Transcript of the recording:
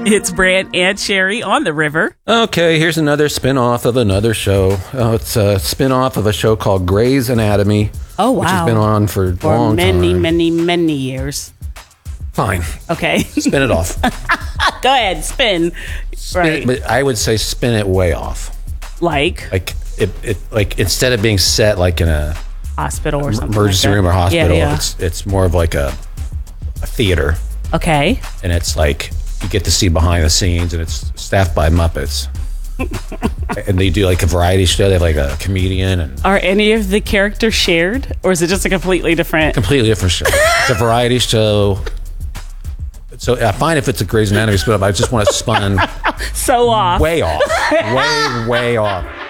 It's Brant and Sherry on the river. Okay, here's another spin-off of another show. It's a spin-off of a show called Grey's Anatomy. Oh, wow. Which has been on for a long many, time. many years. Fine. Okay. Spin it off. Go ahead, spin. Right. But I would say spin it way off. Like Like instead of being set like in a hospital or something. emergency like that. room or hospital, Yeah. it's more of like a theater. Okay. And it's like you get to see behind the scenes, and it's staffed by Muppets. And they do like a variety show. They have like a comedian and Are any of the characters shared, or is it just a completely different? completely different show. It's a variety show. So I find if it's a Grey's Anatomy spin-off, I just want to spun So off. way off, way off.